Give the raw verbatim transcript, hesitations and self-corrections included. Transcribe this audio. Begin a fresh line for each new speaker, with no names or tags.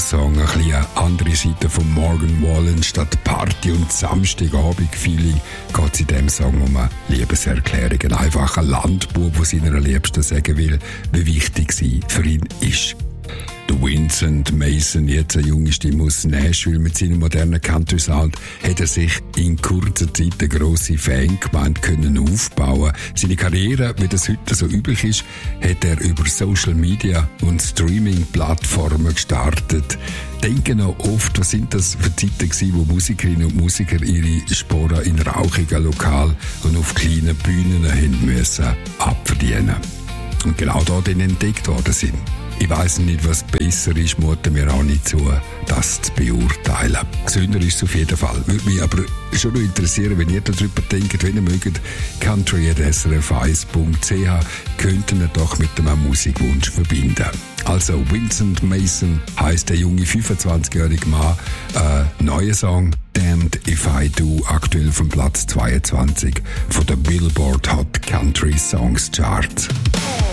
Song ein bisschen eine andere Seite von Morgan Wallen. Statt Party und Samstagabend-Feeling geht es in diesem Song um eine Liebeserklärung. Ein einfacher Landbub, der seiner Liebsten sagen will, wie wichtig sie für ihn ist. Der Vincent Mason, jetzt eine junge Stimme aus Nashville mit seinem modernen Country-Sound, hat er sich in kurzer Zeit eine grosse Fangemeinde können aufbauen. Seine Karriere, wie das heute so üblich ist, hat er über Social Media und Streaming-Plattformen gestartet. Denken auch oft, was sind das für Zeiten gewesen, wo Musikerinnen und Musiker ihre Sporen in rauchigen Lokalen und auf kleinen Bühnen haben müssen abverdienen. Und genau dort entdeckt worden sind. Ich weiss nicht, was besser ist, muten mir auch nicht zu, das zu beurteilen. Gesünder ist es auf jeden Fall. Würde mich aber schon noch interessieren, wenn ihr darüber denkt, wenn ihr mögt, country at s r f eins punkt c h, könnten ihr doch mit einem Musikwunsch verbinden. Also Vincent Mason heisst der junge fünfundzwanzigjährige Mann, äh, neuer Song Damned If I Do, aktuell vom Platz zweiundzwanzig von der Billboard Hot Country Songs Charts.